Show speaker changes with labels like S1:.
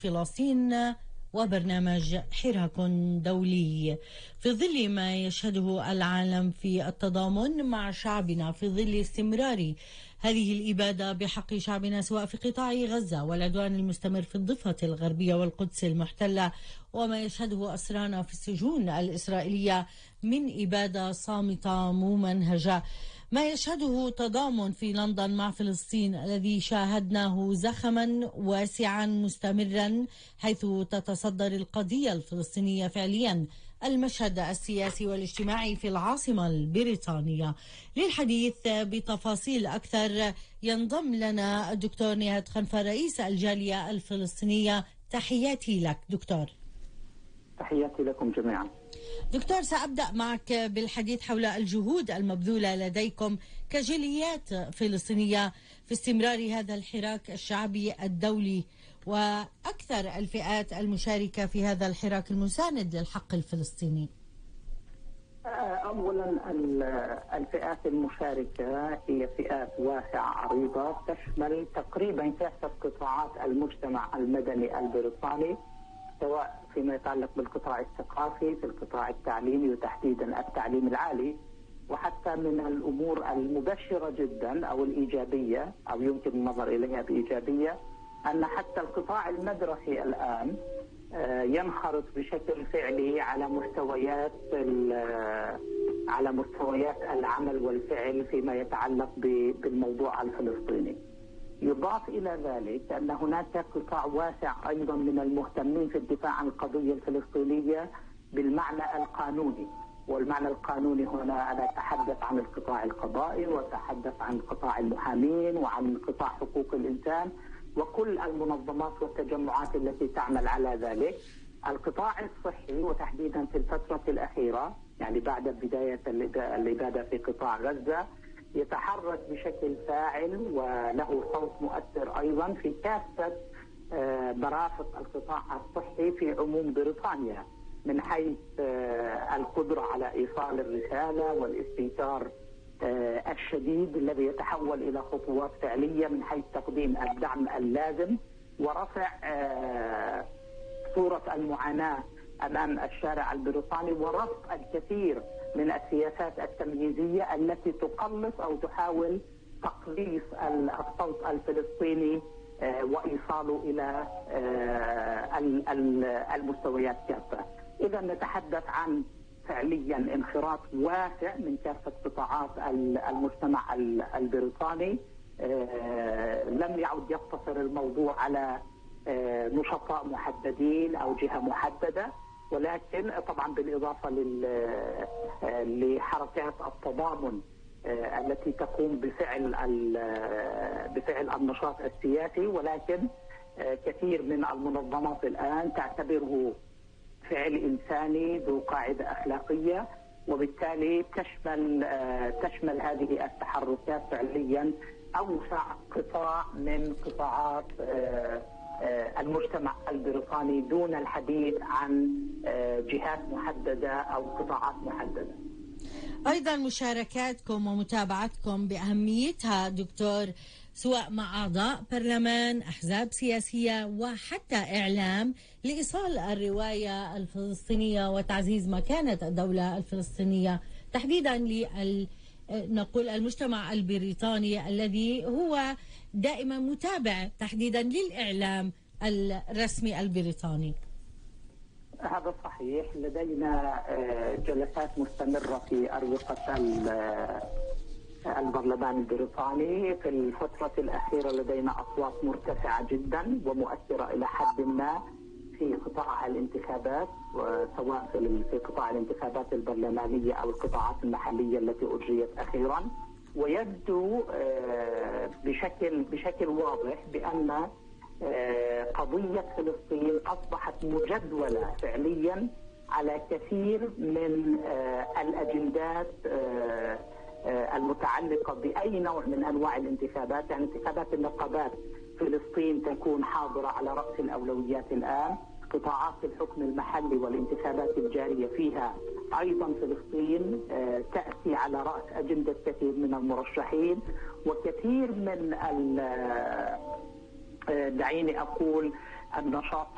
S1: فلسطين وبرنامج حراك دولي في ظل ما يشهده العالم في التضامن مع شعبنا في ظل استمرار هذه الإبادة بحق شعبنا سواء في قطاع غزة والعدوان المستمر في الضفة الغربية والقدس المحتلة وما يشهده أسرانا في السجون الإسرائيلية من إبادة صامتة ممنهجة. ما يشهده تضامن في لندن مع فلسطين الذي شاهدناه زخما واسعا مستمرا حيث تتصدر القضية الفلسطينية فعليا المشهد السياسي والاجتماعي في العاصمة البريطانية. للحديث بتفاصيل أكثر ينضم لنا الدكتور نهاد خنفة رئيس الجالية الفلسطينية. تحياتي لك دكتور.
S2: تحياتي لكم جميعا.
S1: دكتور، سأبدأ معك بالحديث حول الجهود المبذولة لديكم كجاليات فلسطينية في استمرار هذا الحراك الشعبي الدولي وأكثر الفئات المشاركة في هذا الحراك المساند للحق الفلسطيني.
S2: أولا الفئات المشاركة هي فئات واسعة عريضة تشمل تقريبا كافة قطاعات المجتمع المدني البريطاني، سواء فيما يتعلق بالقطاع الثقافي، في القطاع التعليمي وتحديدا التعليم العالي، وحتى من الأمور المبشرة جدا أو الإيجابية أو يمكن النظر إليها بإيجابية أن حتى القطاع المدرسي الآن ينخرط بشكل فعلي على مستويات العمل والفعل فيما يتعلق بالموضوع الفلسطيني. يضاف إلى ذلك أن هناك قطاع واسع أيضا من المهتمين في الدفاع عن القضية الفلسطينية بالمعنى القانوني، والمعنى القانوني هنا أنا أتحدث عن القطاع القضائي وأتحدث عن قطاع المحامين وعن قطاع حقوق الإنسان وكل المنظمات والتجمعات التي تعمل على ذلك. القطاع الصحي وتحديدا في الفترة الأخيرة يعني بعد بداية الإبادة في قطاع غزة يتحرك بشكل فاعل وله صوت مؤثر أيضا في كافة مرافق القطاع الصحي في عموم بريطانيا، من حيث القدرة على إيصال الرسالة والاستيثار الشديد الذي يتحول إلى خطوات فعلية من حيث تقديم الدعم اللازم ورفع صورة المعاناة أمام الشارع البريطاني ورفض الكثير من السياسات التمييزية التي تقلص أو تحاول تقليص الصوت الفلسطيني وإيصاله إلى المستويات كافة. إذا نتحدث عن فعليا انخراط واسع من كافة قطاعات المجتمع البريطاني. لم يعد يقتصر الموضوع على نشطاء محددين أو جهة محددة، ولكن طبعا بالإضافة لحركات التضامن التي تقوم بفعل النشاط السياسي، ولكن كثير من المنظمات الآن تعتبره فعل إنساني ذو قاعدة أخلاقية، وبالتالي تشمل هذه التحركات فعليا أوسع قطاع من قطاعات المجتمع البريطاني دون الحديث عن جهات محددة أو قطاعات محددة.
S1: أيضا مشاركاتكم ومتابعتكم بأهميتها دكتور سواء مع أعضاء برلمان، أحزاب سياسية وحتى إعلام لإيصال الرواية الفلسطينية وتعزيز مكانة الدولة الفلسطينية تحديدا نقول المجتمع البريطاني الذي هو دائما متابع تحديدا للإعلام الرسمي البريطاني.
S2: هذا صحيح. لدينا جلسات مستمرة في أروقة البرلمان البريطاني. في الفترة الأخيرة لدينا أصوات مرتفعة جدا ومؤثرة إلى حد ما في قطاع الانتخابات، سواء في قطاع الانتخابات البرلمانية أو القطاعات المحلية التي أجريت أخيرا. ويبدو بشكل واضح بأن قضية فلسطين أصبحت مجدولة فعليا على كثير من الأجندات المتعلقة بأي نوع من أنواع الانتخابات. يعني انتخابات النقابات فلسطين تكون حاضرة على رأس الأولويات الآن. قطاعات الحكم المحلي والانتخابات الجارية فيها أيضا فلسطين تأتي على رأس أجندة كثير من المرشحين، وكثير من دعيني أقول النشاطات